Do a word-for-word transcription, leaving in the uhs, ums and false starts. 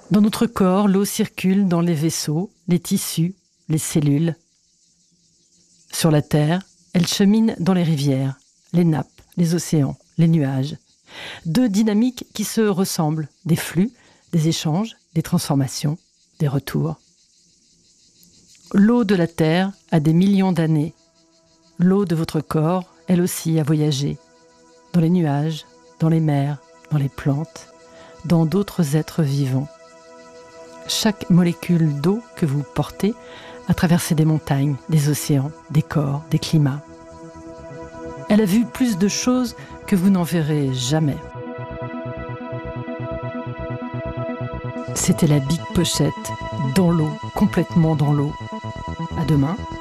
Dans notre corps, l'eau circule dans les vaisseaux, les tissus, les cellules. Sur la Terre, elle chemine dans les rivières, les nappes, les océans, les nuages. Deux dynamiques qui se ressemblent, des flux, des échanges, des transformations, des retours. L'eau de la Terre a des millions d'années. L'eau de votre corps, elle aussi, a voyagé. Dans les nuages, dans les mers, dans les plantes, dans d'autres êtres vivants. Chaque molécule d'eau que vous portez a traversé des montagnes, des océans, des corps, des climats. Elle a vu plus de choses que vous n'en verrez jamais. C'était la Big Pochette, dans l'eau, complètement dans l'eau. À demain.